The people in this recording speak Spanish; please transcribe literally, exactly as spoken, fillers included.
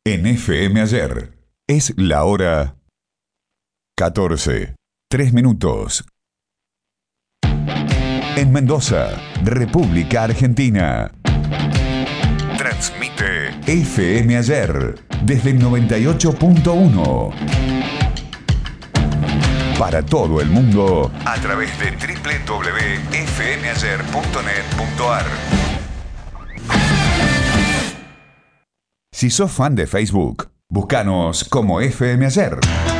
en F M Ayer. Es la hora catorce, tres minutos. En Mendoza, República Argentina. Transmite F M Ayer desde el noventa y ocho punto uno. Para todo el mundo a través de doble u doble u doble u punto f m ayer punto net punto a r. Si sos fan de Facebook, búscanos como F M Ayer.